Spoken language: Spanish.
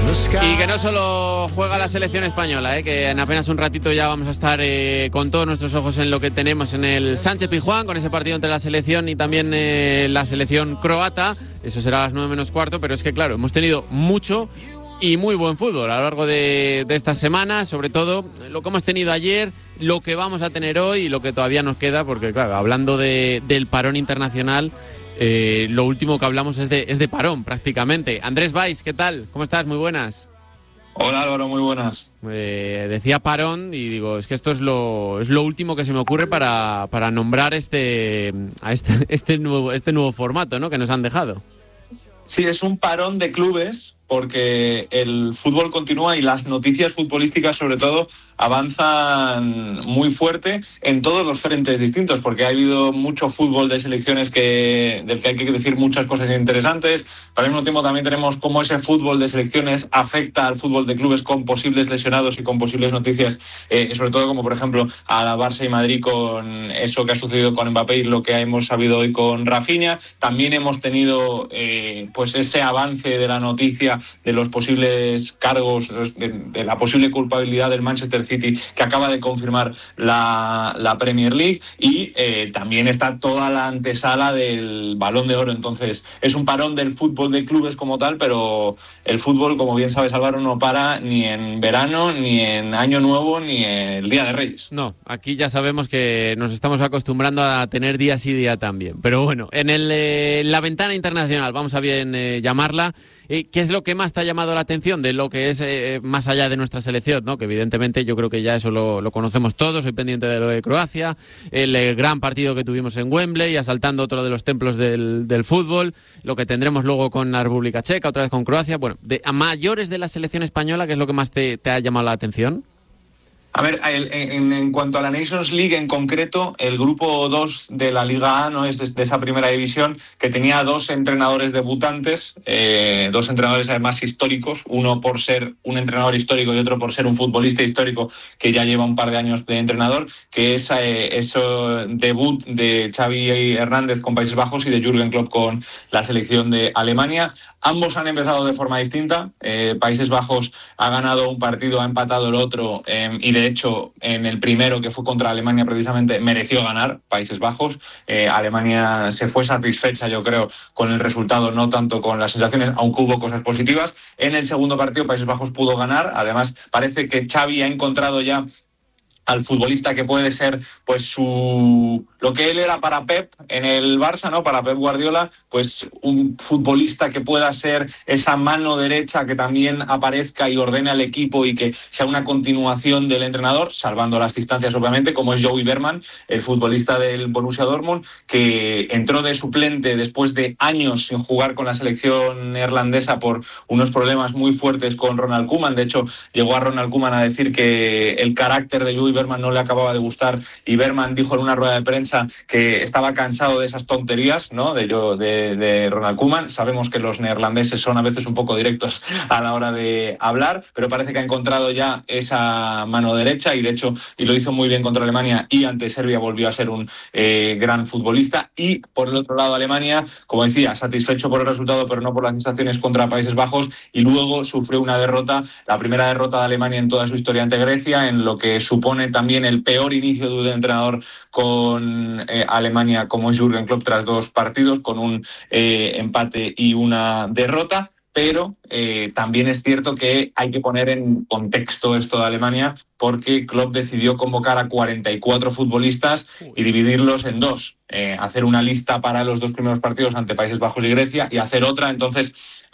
Y que no solo juega la selección española, que en apenas un ratito ya vamos a estar con todos nuestros ojos en lo que tenemos en el Sánchez-Pizjuán, con ese partido entre la selección y también la selección croata. Eso será a las 9 menos cuarto, pero es que claro, hemos tenido mucho y muy buen fútbol a lo largo de estas semanas, sobre todo lo que hemos tenido ayer, lo que vamos a tener hoy y lo que todavía nos queda, porque claro, hablando del parón internacional, lo último que hablamos es de parón prácticamente. Andrés Valls, ¿qué tal? ¿Cómo estás? Muy buenas. Hola Álvaro, muy buenas. Decía parón y digo, es que esto es lo último que se me ocurre para nombrar este nuevo formato, ¿no?, que nos han dejado. Sí, es un parón de clubes porque el fútbol continúa y las noticias futbolísticas, sobre todo, avanzan muy fuerte en todos los frentes distintos, porque ha habido mucho fútbol de selecciones del que hay que decir muchas cosas interesantes, pero al mismo tiempo también tenemos cómo ese fútbol de selecciones afecta al fútbol de clubes con posibles lesionados y con posibles noticias, sobre todo como por ejemplo a la Barça y Madrid con eso que ha sucedido con Mbappé y lo que hemos sabido hoy con Rafinha. También hemos tenido pues ese avance de la noticia de los posibles cargos, de la posible culpabilidad del Manchester City, que acaba de confirmar la Premier League, y también está toda la antesala del Balón de Oro. Entonces es un parón del fútbol de clubes como tal, pero el fútbol, como bien sabes Álvaro, no para ni en verano, ni en Año Nuevo, ni el Día de Reyes. No, aquí ya sabemos que nos estamos acostumbrando a tener día sí día también, pero bueno, en la ventana internacional, vamos a bien llamarla, ¿qué es lo que más te ha llamado la atención de lo que es más allá de nuestra selección, ¿no? Que evidentemente yo creo que ya eso lo conocemos todos, soy pendiente de lo de Croacia, el gran partido que tuvimos en Wembley, asaltando otro de los templos del fútbol, lo que tendremos luego con la República Checa, otra vez con Croacia, bueno, a mayores de la selección española, ¿qué es lo que más te ha llamado la atención? A ver, en cuanto a la Nations League en concreto, el grupo 2 de la Liga A, no es de esa primera división, que tenía dos entrenadores debutantes, dos entrenadores además históricos, uno por ser un entrenador histórico y otro por ser un futbolista histórico que ya lleva un par de años de entrenador, que es ese debut de Xavi Hernández con Países Bajos y de Jürgen Klopp con la selección de Alemania. Ambos han empezado de forma distinta. Países Bajos ha ganado un partido, ha empatado el otro, y de hecho en el primero, que fue contra Alemania precisamente, mereció ganar Países Bajos. Alemania se fue satisfecha, yo creo, con el resultado, no tanto con las sensaciones, aunque hubo cosas positivas. En el segundo partido Países Bajos pudo ganar. Además parece que Xavi ha encontrado ya al futbolista que puede ser pues lo que él era para Pep en el Barça, ¿no? Para Pep Guardiola, pues un futbolista que pueda ser esa mano derecha que también aparezca y ordene al equipo y que sea una continuación del entrenador, salvando las distancias obviamente, como es Joey Berman, el futbolista del Borussia Dortmund, que entró de suplente después de años sin jugar con la selección neerlandesa por unos problemas muy fuertes con Ronald Koeman. De hecho, llegó a Ronald Koeman a decir que el carácter de Joey Berman no le acababa de gustar, y Berman dijo en una rueda de prensa que estaba cansado de esas tonterías, ¿no?, de Ronald Koeman. Sabemos que los neerlandeses son a veces un poco directos a la hora de hablar, pero parece que ha encontrado ya esa mano derecha, y de hecho y lo hizo muy bien contra Alemania, y ante Serbia volvió a ser un gran futbolista. Y por el otro lado Alemania, como decía, satisfecho por el resultado pero no por las sensaciones contra Países Bajos, y luego sufrió una derrota, la primera derrota de Alemania en toda su historia ante Grecia, en lo que supone también el peor inicio de un entrenador con Alemania como es Jürgen Klopp tras dos partidos, con un empate y una derrota. Pero también es cierto que hay que poner en contexto esto de Alemania, porque Klopp decidió convocar a 44 futbolistas y dividirlos en dos. Hacer una lista para los dos primeros partidos ante Países Bajos y Grecia, y hacer otra entonces